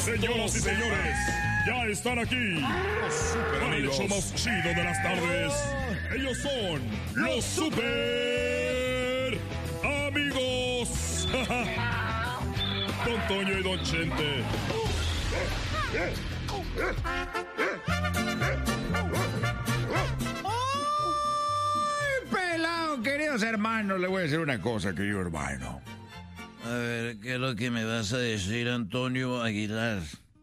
Señoras y señores, ya están aquí para el show más chido de las tardes. Ellos son los super amigos. Don Toño y Don Chente. ¡Ay, pelado, queridos hermanos! Le voy a decir una cosa, querido hermano. A ver, ¿qué es lo que me vas a decir, Antonio Aguilar?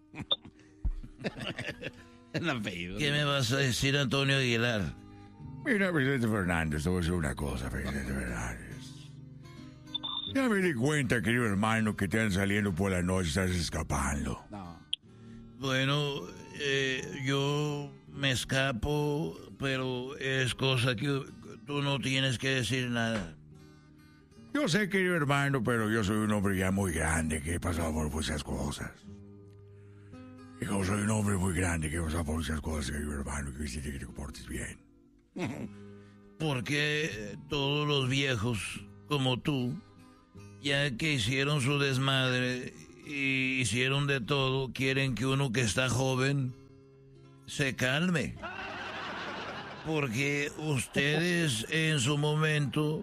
¿Qué me vas a decir, Antonio Aguilar? Mira, Vicente Fernández, te voy a decir una cosa, Vicente Fernández. Ya me di cuenta, querido hermano, que te están saliendo por la noche, estás escapando. No. Bueno, yo me escapo, pero es cosa que tú no tienes que decir nada. Yo sé, querido hermano, pero yo soy un hombre ya muy grande que he pasado por muchas cosas. Yo soy un hombre muy grande que he pasado por muchas cosas, querido hermano, que necesita que te comportes bien. ¿Por qué todos los viejos como tú, ya que hicieron su desmadre y hicieron de todo, quieren que uno que está joven se calme? Porque ustedes en su momento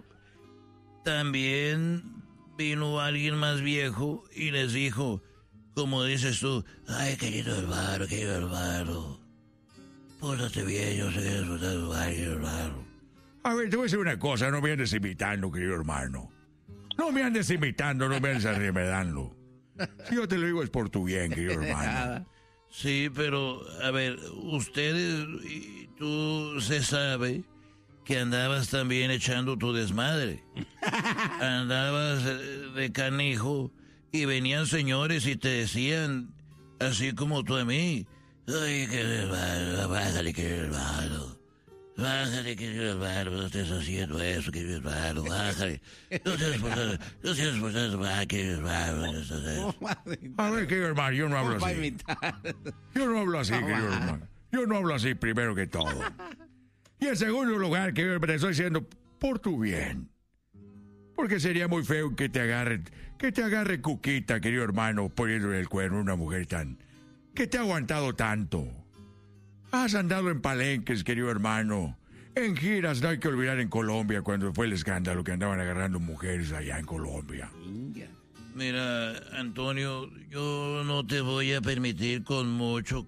también vino alguien más viejo y les dijo, como dices tú, ay, querido hermano, pórtate bien, yo sé que eres querido hermano. A ver, te voy a decir una cosa, no me andes imitando, querido hermano. No me andes imitando, no me andes arremedando. Si yo te lo digo es por tu bien, querido hermano. Sí, pero, a ver, ustedes, tú se sabe que andabas también echando tu desmadre. Andabas de canijo y venían señores y te decían, así como tú a mí, ay, querido hermano, bájale, querido hermano. Bájale, querido hermano, no estés haciendo eso, querido hermano, bájale. No seas por tanto, querido hermano, no estás eso. A ver, querido hermano, yo no hablo así. Yo no hablo así, querido hermano. Yo no hablo así primero que todo. Y en segundo lugar, que te estoy diciendo por tu bien. Porque sería muy feo que te agarre Cuquita, querido hermano, poniéndole el cuerno a una mujer que te ha aguantado tanto. Has andado en palenques, querido hermano. En giras, no hay que olvidar en Colombia, cuando fue el escándalo que andaban agarrando mujeres allá en Colombia. Mira, Antonio, yo no te voy a permitir con mucho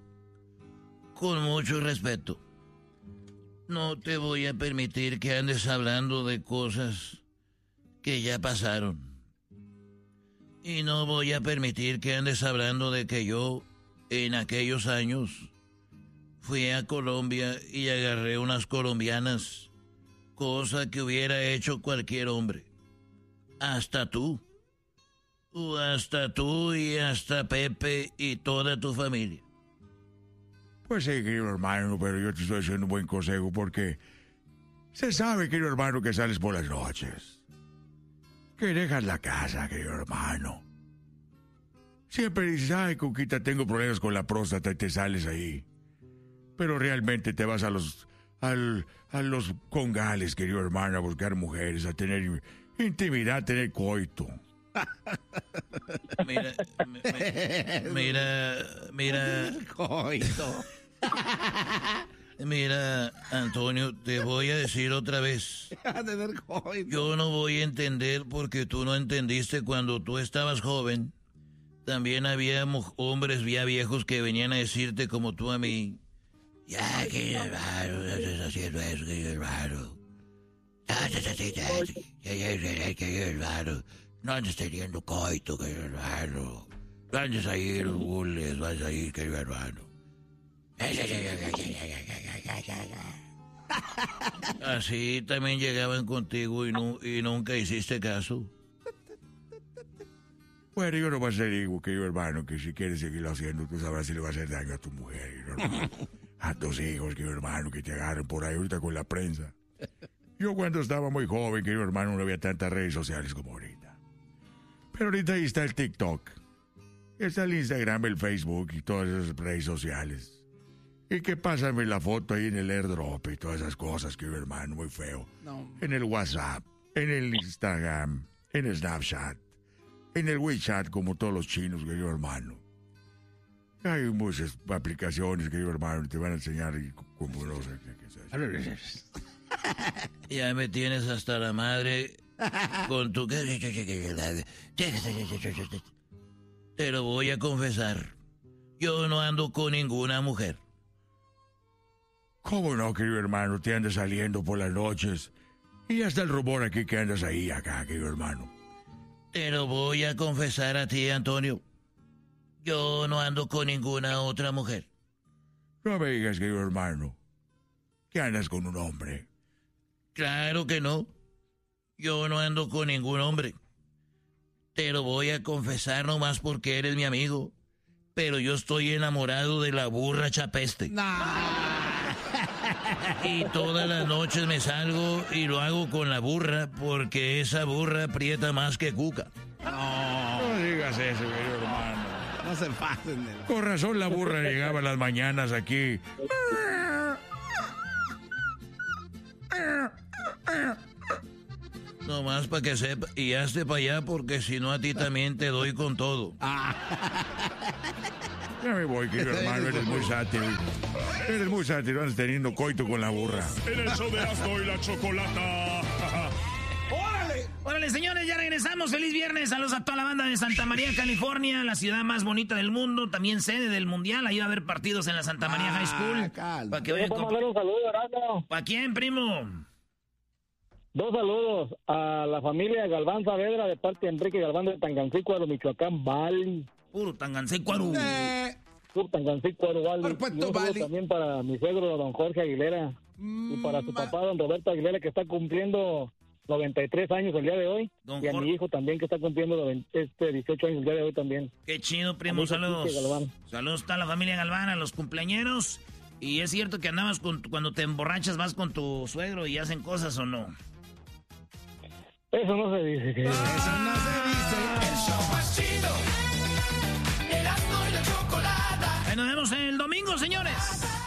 respeto. No te voy a permitir que andes hablando de cosas que ya pasaron. Y no voy a permitir que andes hablando de que yo, en aquellos años, fui a Colombia y agarré unas colombianas, cosa que hubiera hecho cualquier hombre. Hasta tú. Hasta tú y hasta Pepe y toda tu familia. Pues sí, querido hermano, pero yo te estoy haciendo un buen consejo porque se sabe, querido hermano, que sales por las noches. Que dejas la casa, querido hermano. Siempre dices, ay, Cuquita, tengo problemas con la próstata y te sales ahí. Pero realmente te vas a los congales, querido hermano, a buscar mujeres, a tener intimidad, a tener coito. Mira, Coito. Mira, Antonio, te voy a decir otra vez. Yo no voy a entender porque tú no entendiste cuando tú estabas joven. También había hombres ya viejos que venían a decirte como tú a mí. Ya, querido hermano, no estás haciendo eso, querido hermano. Querido hermano, no andes teniendo coito, querido hermano. No andes ahí en los bulles, vas a ir, querido hermano. Así también llegaban contigo y nunca hiciste caso. Bueno, yo nomás te digo, querido hermano, que si quieres seguirlo haciendo, tú sabrás si le va a hacer daño a tu mujer, ¿no? A tus hijos, querido hermano, que te agarren por ahí ahorita con la prensa. Yo cuando estaba muy joven, querido hermano, no había tantas redes sociales como ahorita. Pero ahorita ahí está el TikTok. Está el Instagram, el Facebook y todas esas redes sociales. Y que pásame la foto ahí en el airdrop y todas esas cosas, querido hermano, muy feo. No. En el WhatsApp, en el Instagram, en el Snapchat, en el WeChat, como todos los chinos, querido hermano. Hay muchas aplicaciones, querido hermano, te van a enseñar cómo no sé qué es. Ya me tienes hasta la madre con tu... Te lo voy a confesar. Yo no ando con ninguna mujer. ¿Cómo no, querido hermano? Te andas saliendo por las noches. Y ya está el rumor aquí que andas ahí, acá, querido hermano. Te lo voy a confesar a ti, Antonio. Yo no ando con ninguna otra mujer. No me digas, querido hermano, que andas con un hombre. Claro que no. Yo no ando con ningún hombre. Te lo voy a confesar nomás porque eres mi amigo. Pero yo estoy enamorado de la burra Chapeste. Y todas las noches me salgo y lo hago con la burra porque esa burra aprieta más que Cuca. No digas eso, querido hermano. No se pasen. Con razón la burra llegaba en las mañanas aquí. Nomás para que sepa, y hazte para allá porque si no a ti también te doy con todo. Ya me voy, querido hermano, eres muy sátiro. Eres muy sátiro, andas teniendo coito con la burra. En el show de Erasmo y la Chocolata. Órale, señores, ya regresamos. Feliz viernes. Saludos a toda la banda de Santa María, California, la ciudad más bonita del mundo, también sede del Mundial. Ahí va a haber partidos en la Santa María High School. Para que vayan un saludo, Erasmo. ¿Para quién, primo? 2 saludos a la familia Galván Saavedra de parte de Enrique Galván de Tangancícuaro, Michoacán, Bali. Puro Tangancícuaro. Puro Tangancícuaro, Bali. Perfecto, y un saludo Bali. también para mi suegro, don Jorge Aguilera. Y para su papá, don Roberto Aguilera, que está cumpliendo 93 años el día de hoy. Don y a mi hijo también, que está cumpliendo 18 años el día de hoy también. Qué chido, primo. Saludos. Saludos a toda la familia Galván, a los cumpleañeros. ¿Y es cierto que andabas cuando te emborrachas vas con tu suegro y hacen cosas o no? Eso no se dice. Eso no se dice. El show